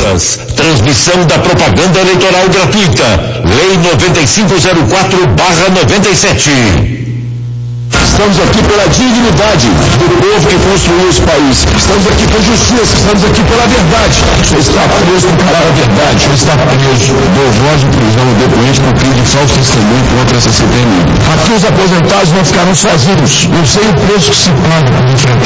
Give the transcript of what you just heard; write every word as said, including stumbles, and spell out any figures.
pessoas. Transmissão da propaganda eleitoral gratuita. Lei noventa e cinco zero quatro barra noventa e sete. Estamos aqui pela dignidade do povo que construiu esse país. Estamos aqui por justiça, estamos aqui pela verdade. Você está preso por parar a verdade. Você está preso. Dou voz de prisão ao depoente por crime de falso testemunho contra essa C P M. Aqui os aposentados não ficaram sozinhos. Eu sei o preço que se paga para enfrentar